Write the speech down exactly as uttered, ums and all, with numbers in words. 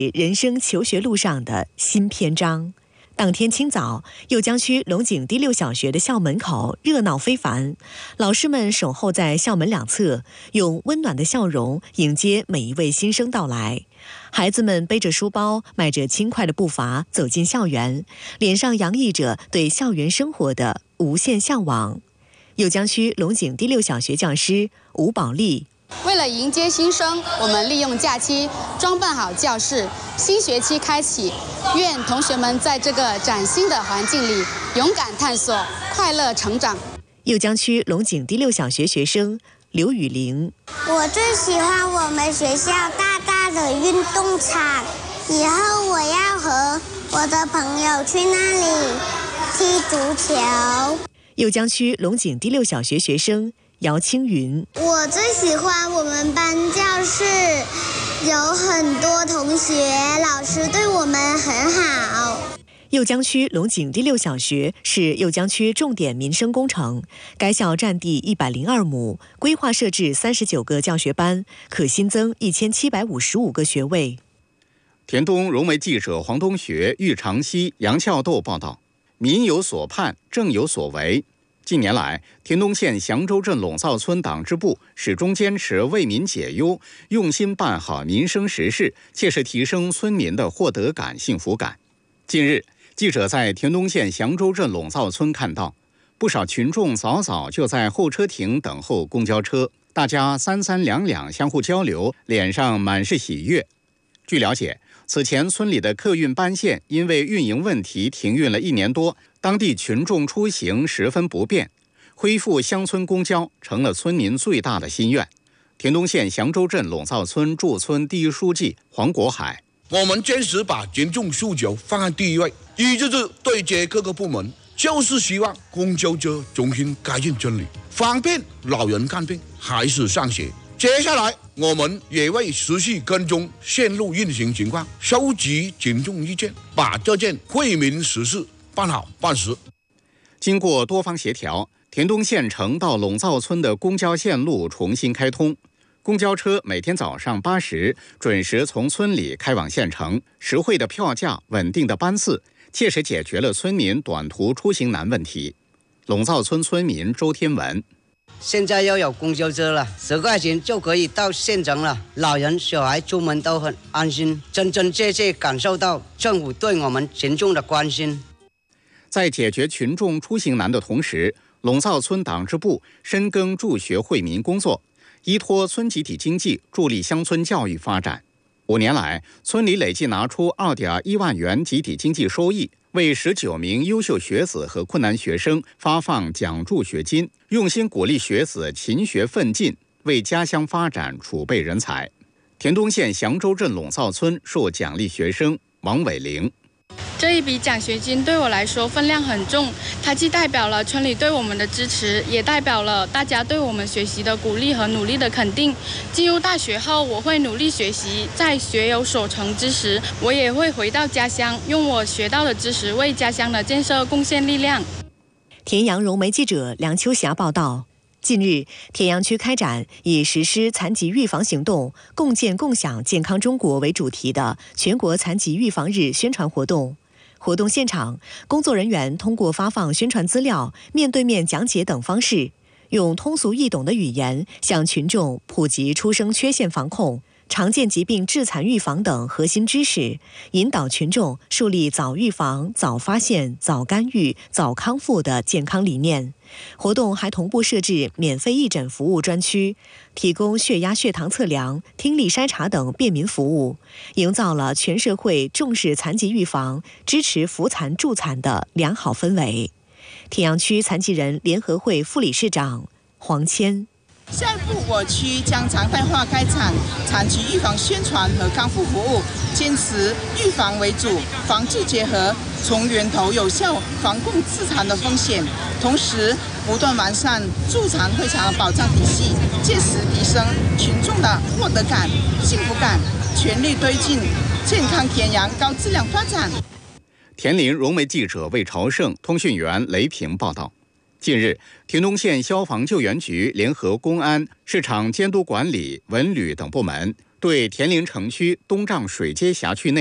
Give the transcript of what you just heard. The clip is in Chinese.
人生求学路上的新篇章。当天清早，酉江区龙井第六小学的校门口热闹非凡，老师们守候在校门两侧，用温暖的笑容迎接每一位新生到来。孩子们背着书包，迈着轻快的步伐走进校园，脸上洋溢着对校园生活的无限向往。酉江区龙井第六小学教师吴宝丽。 为了迎接新生，我们利用假期装扮好教室。新学期开启，愿同学们在这个崭新的环境里勇敢探索，快乐成长。 酉江区龙井第六小学学生刘雨玲， 我最喜欢我们学校大大的运动场，以后我要和我的朋友去那里踢足球。 酉江区龙井第六小学学生姚青云， 我最喜欢我们班教室，有很多同学，老师对我们很好。 酉江区龙井第六小学是酉江区重点民生工程，该校占地一百零二亩，规划设置三十九个教学班，可新增一千七百五十五个学位。 田东融媒记者黄东学、玉长熙、杨孝斗报道：民有所盼，政有所为。近年来，田东县祥州镇陇灶村党支部始终坚持为民解忧，用心办好民生实事，切实提升村民的获得感、幸福感。近日，记者在田东县祥州镇陇灶村看到，不少群众早早就在候车亭等候公交车，大家三三两两相互交流，脸上满是喜悦。据了解，此前村里的客运班线因为运营问题停运了一年多，当地群众出行十分不便，恢复乡村公交成了村民最大的心愿。田东县祥州镇陇灶村驻村第一书记黄国海， 我们坚持把群众诉求放在第一位，一就是对接各个部门，就是希望公交车重新改进村里，方便老人看病、孩子上学。接下来，我们也会持续跟踪线路运行情况，收集群众意见，把这件惠民实事办好办实。 经过多方协调，田东县城到陇灶村的公交线路重新开通，公交车每天早上八时准时从村里开往县城，实惠的票价、稳定的班次，切实解决了村民短途出行难问题。陇灶村村民周天文。 现在又有公交车了，十块钱就可以到县城了，老人小孩出门都很安心，真真切切感受到政府对我们群众的关心。 在解决群众出行难的同时，陇灶村党支部深耕助学惠民工作，依托村集体经济助力乡村教育发展。五年来，村里累计拿出二点一万元集体经济收益，为十九名优秀学子和困难学生发放奖助学金，用心鼓励学子勤学奋进，为家乡发展储备人才。田东县祥州镇陇灶村受奖励学生王伟玲， 这一笔奖学金对我来说分量很重，它既代表了村里对我们的支持，也代表了大家对我们学习的鼓励和努力的肯定。进入大学后，我会努力学习，在学有所成之时，我也会回到家乡，用我学到的知识为家乡的建设贡献力量。 田阳融媒记者梁秋霞报道。近日，田阳区开展以实施残疾预防行动、共建共享健康中国为主题的全国残疾预防日宣传活动。活动现场，工作人员通过发放宣传资料、面对面讲解等方式，用通俗易懂的语言向群众普及出生缺陷防控、常见疾病致残预防等核心知识，引导群众树立早预防、早发现、早干预、早康复的健康理念。活动还同步设置免费义诊服务专区，提供血压、血糖测量、听力筛查等便民服务，营造了全社会重视残疾预防、支持扶残助残的良好氛围。田阳区残疾人联合会副理事长黄谦， 下一步，我区将常态化开展残疾预防宣传和康复服务，坚持预防为主，防治结合，从源头有效防控致残的风险，同时不断完善助残会场的保障体系，切实提升群众的获得感、幸福感，全力推进健康田阳高质量发展。 田林融媒记者魏朝胜、通讯员雷平报道。近日，田东县消防救援局联合公安、市场监督管理、文旅等部门对田陵城区东丈水街辖区内